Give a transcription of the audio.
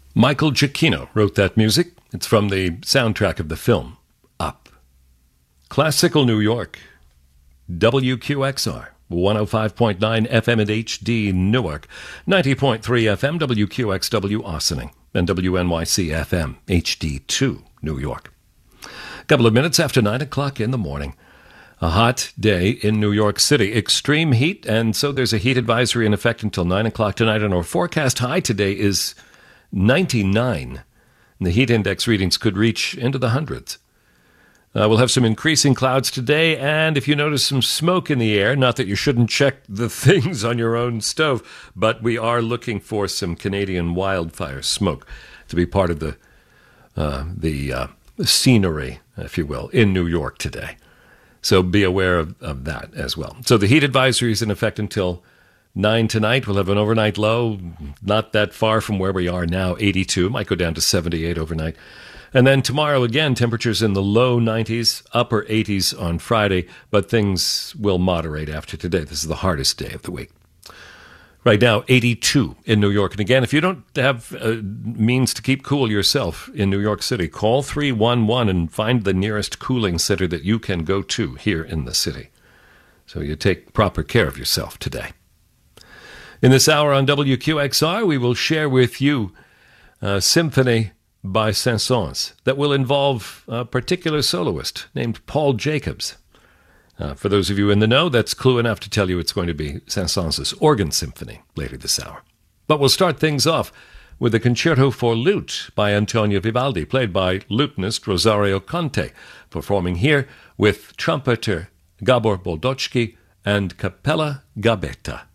Michael Giacchino wrote that music. It's from the soundtrack of the film, Up. Classical New York, WQXR, 105.9 FM at HD Newark, 90.3 FM WQXW Ossining, and WNYC FM HD2 New York. A couple of minutes after 9 o'clock in the morning. A hot day in New York City. Extreme heat, and so there's a heat advisory in effect until 9 o'clock tonight, and our forecast high today is 99. And the heat index readings could reach into the hundreds. We'll have some increasing clouds today, and if you notice some smoke in the air, not that you shouldn't check the things on your own stove, but we are looking for some Canadian wildfire smoke to be part of the scenery, if you will, in New York today. So be aware of that as well. So the heat advisory is in effect until 9 tonight. We'll have an overnight low, not that far from where we are now, 82. Might go down to 78 overnight. And then tomorrow, again, temperatures in the low 90s, upper 80s on Friday, but things will moderate after today. This is the hardest day of the week. Right now, 82 in New York. And again, if you don't have means to keep cool yourself in New York City, call 311 and find the nearest cooling center that you can go to here in the city. So you take proper care of yourself today. In this hour on WQXR, we will share with you a symphony by Saint-Saëns that will involve a particular soloist named Paul Jacobs. For those of you in the know, that's clue enough to tell you it's going to be Saint-Saëns' organ symphony later this hour. But we'll start things off with a concerto for lute by Antonio Vivaldi, played by lutenist Rosario Conte, performing here with trumpeter Gabor Boldochki and Capella Gabetta.